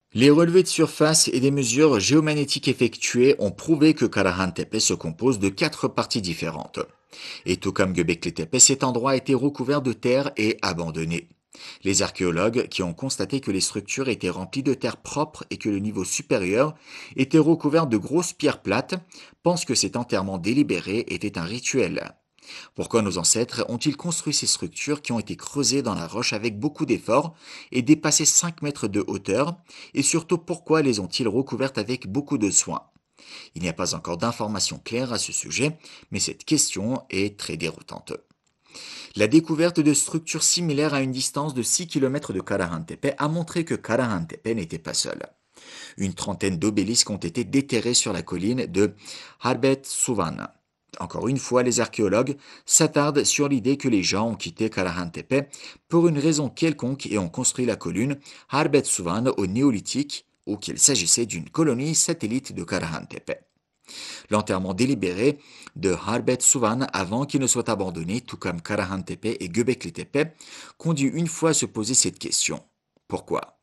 Les relevés de surface et des mesures géomagnétiques effectuées ont prouvé que Karahan Tepe se compose de 4 parties différentes. Et tout comme Göbekli Tepe, cet endroit a été recouvert de terre et abandonné. Les archéologues, qui ont constaté que les structures étaient remplies de terre propre et que le niveau supérieur était recouvert de grosses pierres plates, pensent que cet enterrement délibéré était un rituel. Pourquoi nos ancêtres ont-ils construit ces structures qui ont été creusées dans la roche avec beaucoup d'efforts et dépassé 5 mètres de hauteur? Et surtout, pourquoi les ont-ils recouvertes avec beaucoup de soin? Il n'y a pas encore d'informations claires à ce sujet, mais cette question est très déroutante. La découverte de structures similaires à une distance de 6 km de Karahan Tepe a montré que Karahan Tepe n'était pas seul. Une trentaine d'obélisques ont été déterrés sur la colline de Harbet Suvan. Encore une fois, les archéologues s'attardent sur l'idée que les gens ont quitté Karahan Tepe pour une raison quelconque et ont construit la colline Harbet Suvan au néolithique ou qu'il s'agissait d'une colonie satellite de Karahan Tepe. L'enterrement délibéré de Harbet Suvan avant qu'il ne soit abandonné, tout comme Karahan Tepe et Göbekli Tepe, conduit une fois à se poser cette question. Pourquoi?